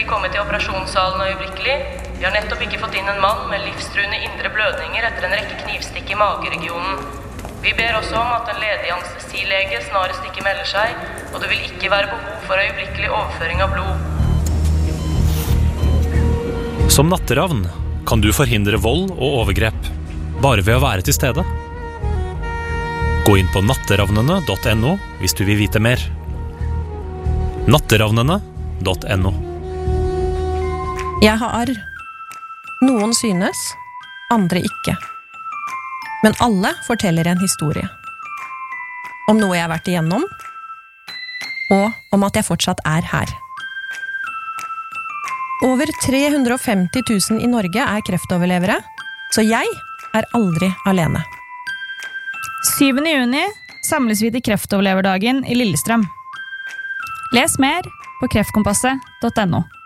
ikke komme til operasjonssalen øyeblikkelig. Vi har nettopp ikke fått inn en mann med livstruende indre blødninger etter en rekke knivstikk i mageregionen. Vi ber også om at en ledig anestesilege snarest ikke melder seg, og det vil ikke være behov for øyeblikkelig overføring av blod. Som natteravn kan du forhindre vold og overgrep, bare ved å være til stede. Gå inn på natteravnene.no hvis du vil vite mer. Natteravnene.no. Jeg har arr. Noen synes, andre ikke. Men alle forteller en historie. Om noe jeg har vært igjennom, og om at jeg fortsatt er her. Over 350 000 i Norge er kreftoverlevere, så jeg er aldri alene. 7. juni samles vi til kreftoverleverdagen i Lillestrøm. Les mer på kreftkompasset.no.